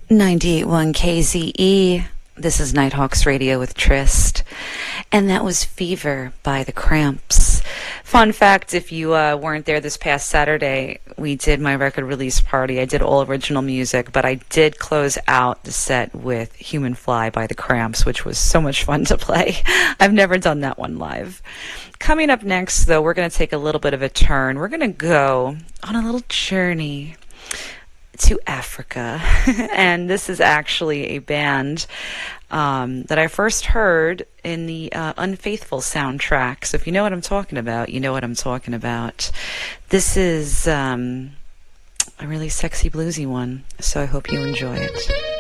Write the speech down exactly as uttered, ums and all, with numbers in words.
ninety-eight point one K Z E. This is Nighthawks Radio with Trist. And that was Fever by The Cramps. Fun fact, if you uh, weren't there this past Saturday, we did my record release party. I did all original music, but I did close out the set with Human Fly by The Cramps, which was so much fun to play. I've never done that one live. Coming up next, though, we're going to take a little bit of a turn. We're going to go on a little journey to Africa. And this is actually a band um, that I first heard in the uh, Unfaithful soundtrack. So if you know what I'm talking about, you know what I'm talking about. This is um, a really sexy bluesy one, so I hope you enjoy it.